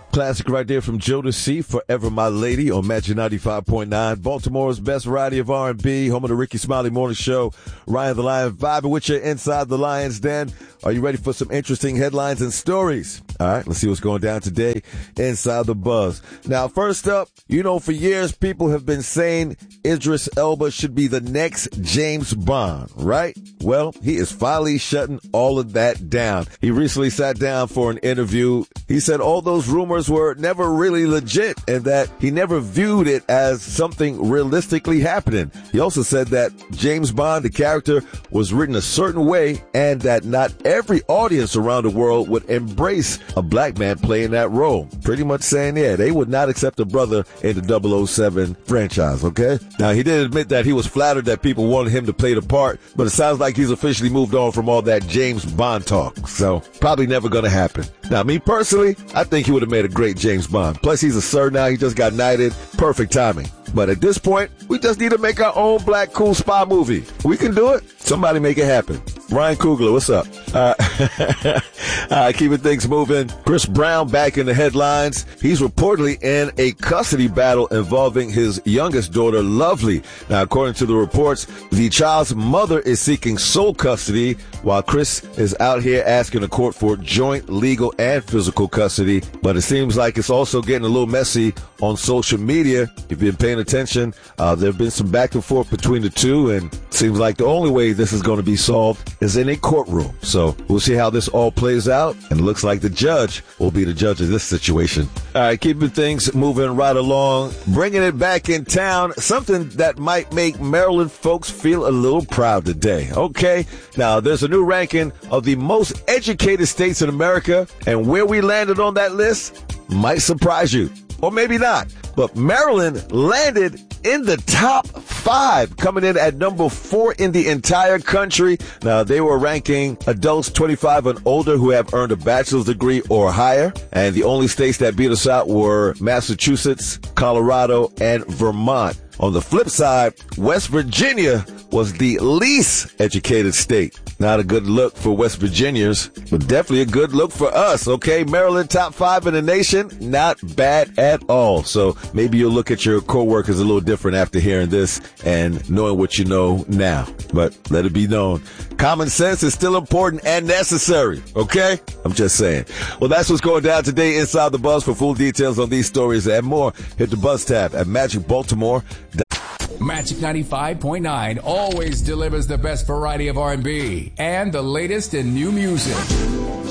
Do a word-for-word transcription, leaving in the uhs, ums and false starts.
Classic right there from Jodeci, Forever My Lady on Magic ninety-five point nine. Baltimore's best variety of R and B, home of the Ricky Smiley Morning Show. Ryan the Lion vibing with you inside the Lion's Den. Are you ready for some interesting headlines and stories? All right, let's see what's going down today inside the Buzz. Now, first up, you know, for years, people have been saying Idris Elba should be the next James Bond, right? Well, he is finally shutting all of that down. He recently sat down for an interview. He said all those rumors were never really legit and that he never viewed it as something realistically happening. He also said that James Bond, the character, was written a certain way and that not every audience around the world would embrace a black man playing that role. Pretty much saying, yeah, they would not accept a brother in the double oh seven franchise, okay? Now, he did admit that he was flattered that people wanted him to play the part, but it sounds like he's officially moved on from all that James Bond talk. So, probably never going to happen. Now, me personally, I think he would have made a great James Bond. Plus, he's a sir now. He just got knighted. Perfect timing. But at this point, we just need to make our own black cool spy movie. We can do it. Somebody make it happen. Ryan Coogler, what's up? Uh, uh, keeping things moving. Chris Brown back in the headlines. He's reportedly in a custody battle involving his youngest daughter, Lovely. Now, according to the reports, the child's mother is seeking sole custody while Chris is out here asking the court for joint legal and physical custody. But it seems like it's also getting a little messy on social media. If you've been paying attention, uh, there have been some back and forth between the two, and it seems like the only way this is going to be solved is in a courtroom. So we'll see how this all plays out, and it looks like the judge will be the judge of this situation. All right, keeping things moving right along, bringing it back in town, something that might make Maryland folks feel a little proud today. Okay, now there's a new ranking of the most educated states in America, and where we landed on that list might surprise you, or maybe not. But Maryland landed in the top five, coming in at number four in the entire country. Now, they were ranking adults twenty-five and older who have earned a bachelor's degree or higher. And the only states that beat us out were Massachusetts, Colorado, and Vermont. On the flip side, West Virginia was the least educated state. Not a good look for West Virginians, but definitely a good look for us, okay? Maryland, top five in the nation, not bad at all. So maybe you'll look at your coworkers a little different after hearing this and knowing what you know now. But let it be known, common sense is still important and necessary, okay? I'm just saying. Well, that's what's going down today inside the Buzz. For full details on these stories and more, hit the Buzz tab at Magic Baltimore. Magic ninety-five point nine always delivers the best variety of R and B and the latest in new music.